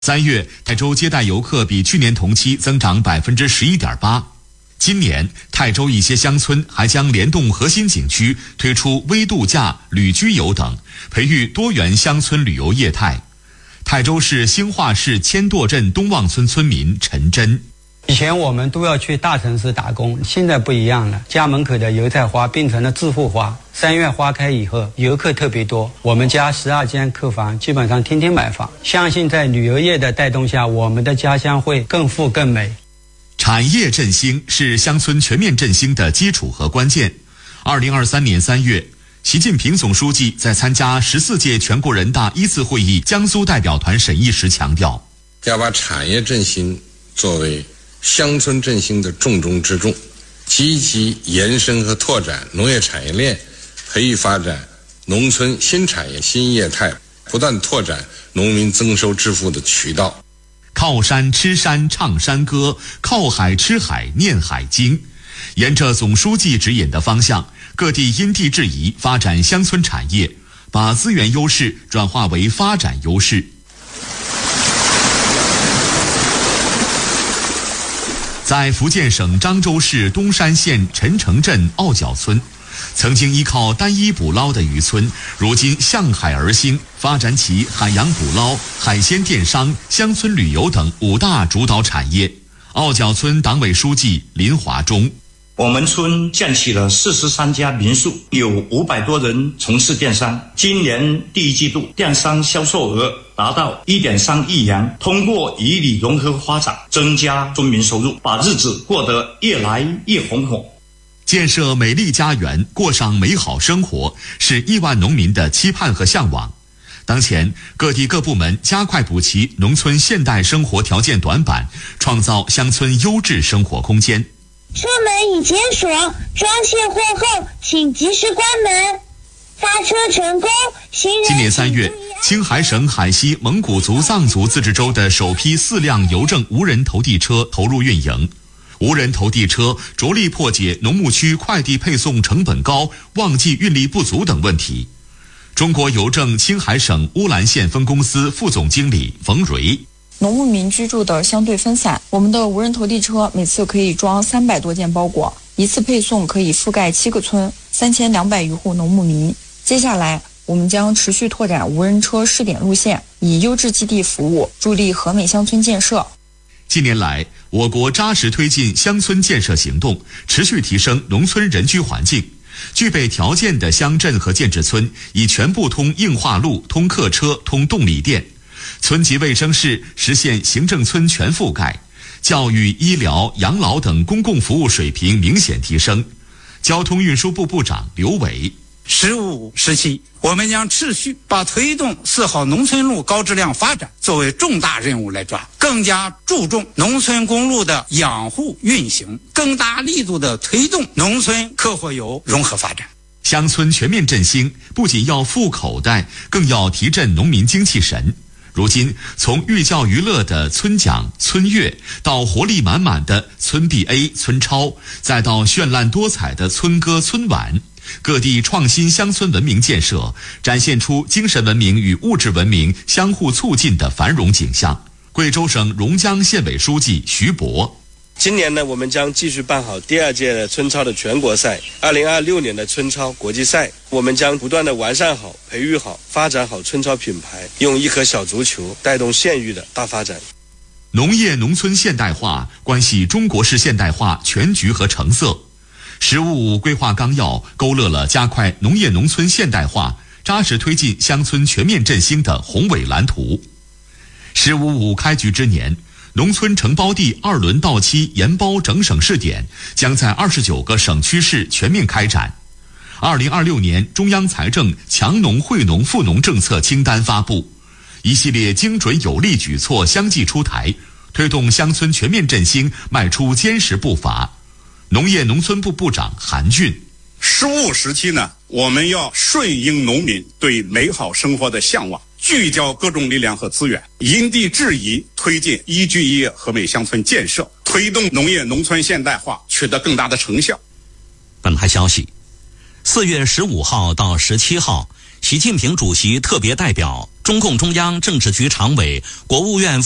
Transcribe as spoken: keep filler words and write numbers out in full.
三月，泰州接待游客比去年同期增长百分之十一点八。今年，泰州一些乡村还将联动核心景区，推出微度假、旅居游等，培育多元乡村旅游业态。泰州市兴化市千垛镇东望村村民陈真。 以前我们都要去大城市打工，现在不一样了，家门口的油菜花变成了致富花。三月花开以后，游客特别多，我们家十二间客房基本上天天买房。相信在旅游业的带动下，我们的家乡会更富更美。 产业振兴是乡村全面振兴的基础和关键。二零二三年三月，习近平总书记在参加十四届全国人大一次会议江苏代表团审议时强调， 要把产业振兴作为乡村振兴的重中之重，积极延伸和拓展农业产业链，培育发展农村新产业新业态，不断拓展农民增收致富的渠道。 靠山吃山唱山歌，靠海吃海念海经。沿着总书记指引的方向，各地因地制宜发展乡村产业，把资源优势转化为发展优势。在福建省漳州市东山县陈城镇傲角村，曾经依靠单一捕捞的渔村，如今向海而兴，发展起海洋捕捞、海鲜电商、乡村旅游等五大主导产业。傲角村党委书记林华忠， 我们村建起了四十三家民宿，有五百多人从事电商。今年第一季度，电商销售额达到 一点三亿元，通过以理融合发展，增加村民收入，把日子过得越来越红火。 建设美丽家园，过上美好生活，是亿万农民的期盼和向往。当前，各地各部门加快补齐农村现代生活条件短板，创造乡村优质生活空间。 车门已解锁，装卸货后请及时关门。发车成功，行人。 今年三月，青海省海西蒙古族藏族自治州的首批四辆邮政无人投递车投入运营。无人投递车着力破解农牧区快递配送成本高、旺季运力不足等问题。中国邮政青海省乌兰县分公司副总经理冯蕊， 农牧民居住的相对分散，我们的无人投递车每次可以装三百多件包裹，一次配送可以覆盖七个村，三千两百余户农牧民。接下来，我们将持续拓展无人车试点路线，以优质基地服务，助力和美乡村建设。 近年来，我国扎实推进乡村建设行动，持续提升农村人居环境。具备条件的乡镇和建制村已全部通硬化路、通客车、通动力电。村级卫生室实现行政村全覆盖，教育、医疗、养老等公共服务水平明显提升。交通运输部部长刘伟， 十五时期，我们将持续把推动四号农村路高质量发展作为重大任务来抓，更加注重农村公路的养护运行，更大力度的推动农村客货游融合发展。 乡村全面振兴不仅要富口袋，更要提振农民精气神。如今，从寓教于乐的村讲、村乐，到活力满满的村 B A、村超，再到绚烂多彩的村歌、村晚，各地创新乡村文明建设，展现出精神文明与物质文明相互促进的繁荣景象。贵州省榕江县委书记徐博， 今年呢，我们将继续办好第二届的村超的全国赛，二零二六年的村超国际赛，我们将不断的完善好、培育好、发展好村超品牌，用一颗小足球带动县域的大发展。 农业农村现代化关系中国式现代化全局和成色。十五五规划纲要勾勒了加快农业农村现代化、扎实推进乡村全面振兴的宏伟蓝图。十五五开局之年，农村承包地二轮到期研包整省试点将在二十九个省区市全面开展。二零二六年中央财政强农惠农富农政策清单发布，一系列精准有力举措相继出台，推动乡村全面振兴迈出坚实步伐。农业农村部部长韩俊， 十五时期呢，我们要顺应农民对美好生活的向往，聚焦各种力量和资源，因地制宜推进宜居宜业和美乡村建设，推动农业农村现代化取得更大的成效。 本台消息，四月十五号到十七号，习近平主席特别代表、中共中央政治局常委、国务院